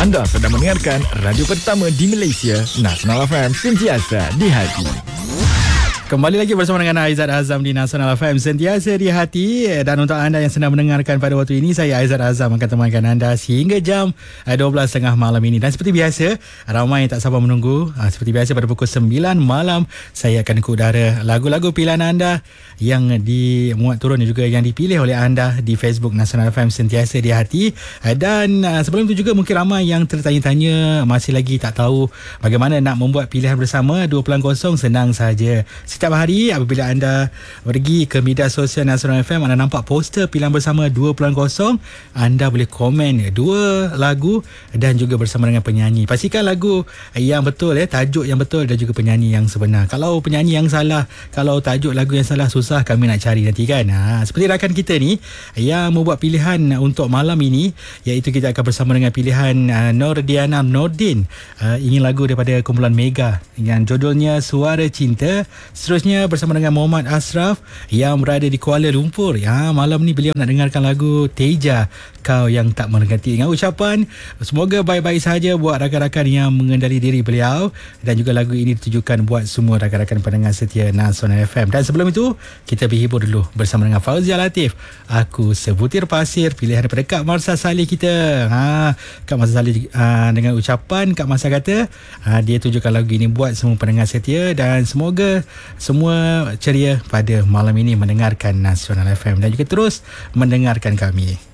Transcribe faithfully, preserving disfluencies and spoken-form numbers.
Anda sedang mendengarkan radio pertama di Malaysia, Nasional F M, sentiasa di hati. Kembali lagi bersama dengan Aizat Azam di Nasional F M, sentiasa di hati. Dan untuk anda yang sedang mendengarkan pada waktu ini, saya Aizat Azam akan temankan anda sehingga jam dua belas tiga puluh malam ini. Dan seperti biasa, ramai yang tak sabar menunggu. Seperti biasa pada pukul sembilan malam, saya akan ke udara lagu-lagu pilihan anda yang dimuat turun dan juga yang dipilih oleh anda di Facebook Nasional F M, sentiasa di hati. Dan sebelum itu juga mungkin ramai yang tertanya-tanya, masih lagi tak tahu bagaimana nak membuat pilihan bersama dua kosong. Senang saja. Setiap hari apabila anda pergi ke media sosial Nasional F M, anda nampak poster pilihan bersama dua kosong, anda boleh komen dua lagu dan juga bersama dengan penyanyi. Pastikan lagu yang betul, eh, tajuk yang betul dan juga penyanyi yang sebenar. Kalau penyanyi yang salah, kalau tajuk lagu yang salah, susah kami nak cari nanti kan. Ha, seperti rakan kita ni yang membuat pilihan untuk malam ini, iaitu kita akan bersama dengan pilihan uh, Nordiana Nordin. Uh, ingin lagu daripada kumpulan Mega yang judulnya Suara Cinta. Seterusnya bersama dengan Muhammad Ashraf yang berada di Kuala Lumpur. Ya, malam ni beliau nak dengarkan lagu Teja, Kau Yang Tak Mengganti, dengan ucapan semoga baik-baik saja buat rakan-rakan yang mengendali diri beliau. Dan juga lagu ini ditujukan buat semua rakan-rakan pendengar setia Nasional F M. Dan sebelum itu, kita berhibur dulu bersama dengan Fauzia Latif, Aku Sebutir Pasir, pilihan daripada Kak Marsa Saleh kita. Ha, Kak Marsa Saleh ha, dengan ucapan Kak Marsa kata ha, dia tujukan lagu ini buat semua pendengar setia. Dan semoga semua ceria pada malam ini mendengarkan Nasional F M dan juga terus mendengarkan kami.